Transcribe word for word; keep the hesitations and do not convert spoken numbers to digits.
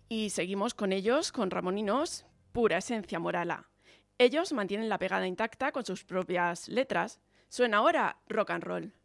Y seguimos con ellos, con Ramón y Nos, pura esencia morala. Ellos mantienen la pegada intacta con sus propias letras. Suena ahora rock and roll.